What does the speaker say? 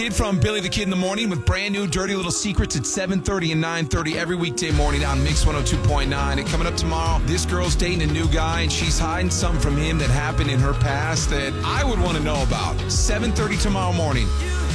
Kid from Billy the Kid in the Morning with brand new Dirty Little Secrets at 7:30 and 9:30 every weekday morning on Mix 102.9. And coming up tomorrow, this girl's dating a new guy and she's hiding something from him that happened in her past that I would want to know about. 7:30 tomorrow morning.